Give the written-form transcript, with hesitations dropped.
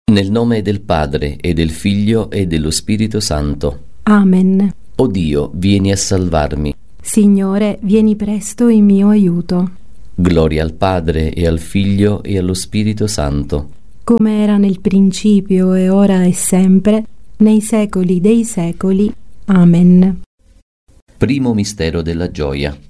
Nel nome del Padre, e del Figlio, e dello Spirito Santo. Amen. O Dio, vieni a salvarmi. Signore, vieni presto in mio aiuto. Gloria al Padre, e al Figlio, e allo Spirito Santo. Come era nel principio, e ora e sempre, nei secoli dei secoli. Amen. Primo mistero della gioia.